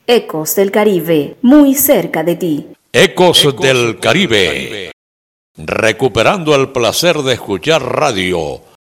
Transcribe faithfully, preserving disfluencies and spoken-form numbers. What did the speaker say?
Ecos del Caribe, muy cerca de ti. Ecos, Ecos del Caribe. Caribe. Recuperando el placer de escuchar radio